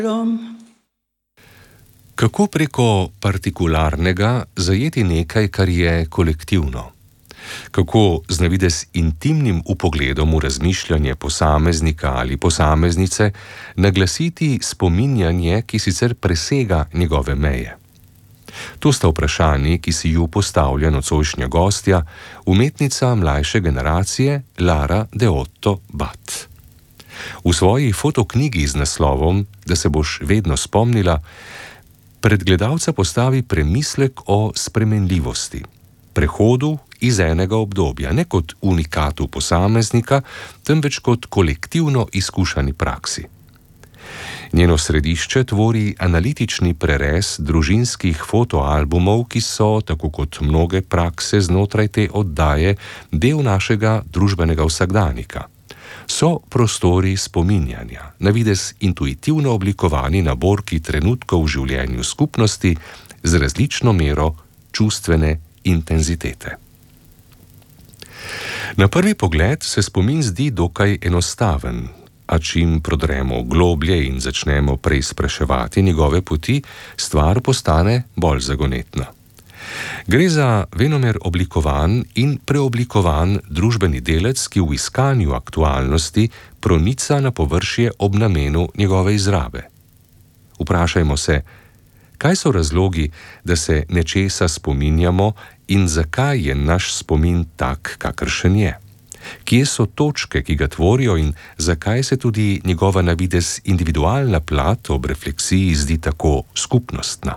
Kako preko partikularnega zajeti nekaj, kar je kolektivno? Kako z navidez intimnim vpogledom v razmišljanje posameznika ali posameznice naglasiti spominjanje, ki sicer presega njegove meje? To sta vprašanji, ki si ju postavlja nocojšnja gostja, umetnica mlajše generacije Lara Deotto Bat. V svoji fotoknjigi z naslovom Da se boš vedno spomnila, pred gledalca postavi premislek o spremenljivosti, prehodu iz enega obdobja, ne kot unikatu posameznika, temveč kot kolektivno izkušani praksi. Njeno središče tvori analitični prerez družinskih fotoalbumov, ki so, tako kot mnoge prakse znotraj te oddaje, del našega družbenega vsakdanika. So prostori spominjanja, navidez intuitivno oblikovani naborki trenutkov v življenju skupnosti z različno mero čustvene intenzitete. Na prvi pogled se spomin zdi dokaj enostaven, a čim prodremo globlje in začnemo preizpraševati njegove poti, stvar postane bolj zagonetna. Gre za venomer oblikovan in preoblikovan družbeni delec, ki v iskanju aktualnosti pronica na površje ob namenu njegove izrabe. Vprašajmo se, kaj so razlogi, da se nečesa spominjamo in zakaj je naš spomin tak, kakršen je? Kje so točke, ki ga tvorijo in zakaj se tudi njegova navidez individualna plat ob refleksiji zdi tako skupnostna?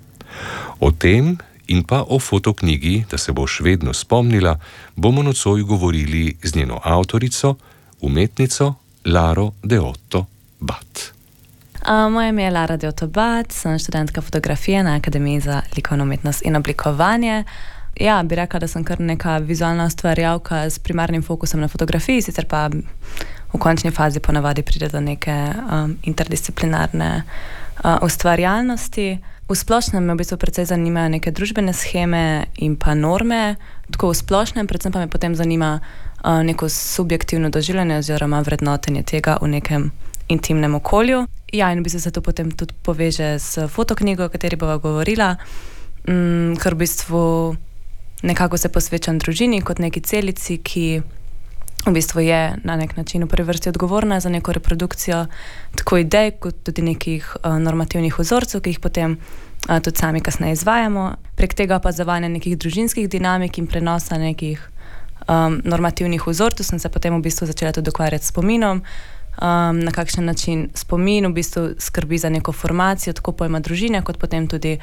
O tem in pa o fotoknjigi, da se boš vedno spomnila, bomo nocoj govorili z njeno avtorico, umetnico Laro Deotto Bat. Moje ime je Lara Deotto Bat, sem študentka fotografije na Akademiji za likovno umetnost in oblikovanje. Ja, bi rekla, da sem kar neka vizualna ustvarjalka s primarnim fokusom na fotografiji, sicer pa v končni fazi ponavadi pride do neke interdisciplinarne ustvarjalnosti. V splošnem me v bistvu precej zanimajo neke družbene sheme in pa norme, tako v splošnem, predvsem pa me potem zanima neko subjektivno doživljanje oziroma vrednotenje tega v nekem intimnem okolju. Ja, in v bistvu se to potem tudi poveže s fotoknjigo, o kateri bova govorila, ker v bistvu nekako se posvečam družini kot neki celici, ki v bistvu je na nek način v prvi vrsti odgovorna za neko reprodukcijo tako idej, kot tudi nekih normativnih vzorcev, ki jih potem tudi sami kasneje izvajamo. Prek tega opazovanja nekih družinskih dinamik in prenosa nekih normativnih vzorcev sem se potem v bistvu začela tudi ukvarjati s spominom, na kakšen način spomin v bistvu skrbi za neko formacijo tako pojma družine, kot potem tudi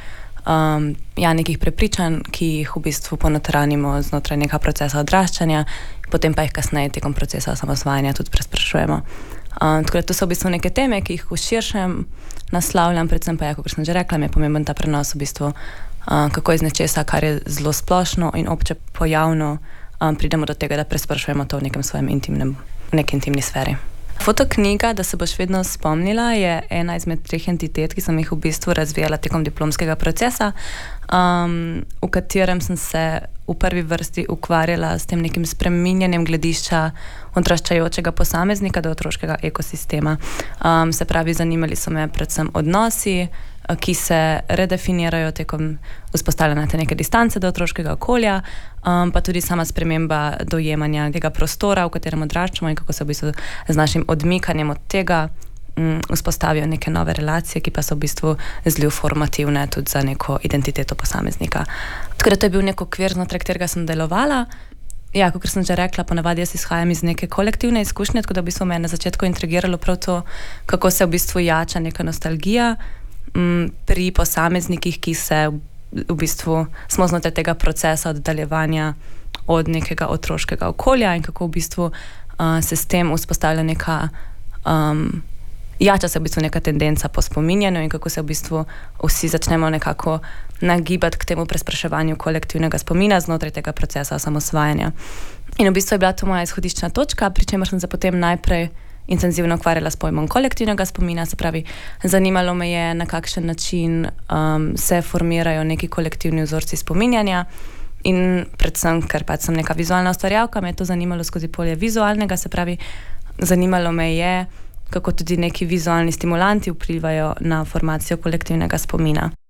nekih prepričanj, ki jih v bistvu ponotranimo znotraj nekega procesa odraščanja, potem pa jih kasneje tekom procesa osamosvajanja tudi presprašujemo. Tako da to so v bistvu neke teme, ki jih v širšem naslavljam, predvsem pa, kot sem že rekla, mi je pomemben ta prenos v bistvu, kako iz nečesa, kar je zelo splošno in obče pojavno, pridemo do tega, da presprašujemo to v nekem svojem neki intimni sferi. Fotoknjiga, da se boš vedno spomnila, je ena izmed 3 entitet, ki sem jih v bistvu razvijala tekom diplomskega procesa, v katerem sem se v prvi vrsti ukvarjala s tem nekim spreminjanjem gledišča odraščajočega posameznika do otroškega ekosistema. Se pravi, zanimali so me predvsem odnosi, ki se redefinirajo tekom vzpostavljanja te neke distance do otroškega okolja, pa tudi sama sprememba dojemanja tega prostora, v katerem odraščamo in kako se v bistvu z našim odmikanjem od tega vzpostavijo neke nove relacije, ki pa so v bistvu zelo formativne tudi za neko identiteto posameznika. Tako da to je bil nek okvir, znotraj katerega sem delovala. Ja, kot sem že rekla, ponavadi jaz izhajam iz neke kolektivne izkušnje, tako da v bistvu me je na začetku intrigiralo prav to, kako se v bistvu jača neka nostalgija pri posameznikih, ki se v bistvu smo znotraj tega procesa oddaljevanja od nekega otroškega okolja in kako v bistvu se s tem vzpostavlja neka jača se v bistvu neka tendenca po spominjanju in kako se v bistvu vsi začnemo nekako nagibati k temu prespraševanju kolektivnega spomina znotraj tega procesa osamosvajanja. In v bistvu je bila to moja izhodiščna točka, pri čemer sem se potem najprej intenzivno ukvarjala s pojmom kolektivnega spomina, se pravi, zanimalo me je, na kakšen način se formirajo neki kolektivni vzorci spominjanja in predvsem, ker pač sem neka vizualna ustvarjalka, me je to zanimalo skozi polje vizualnega, se pravi, zanimalo me je, kako tudi neki vizualni stimulanti vplivajo na formacijo kolektivnega spomina.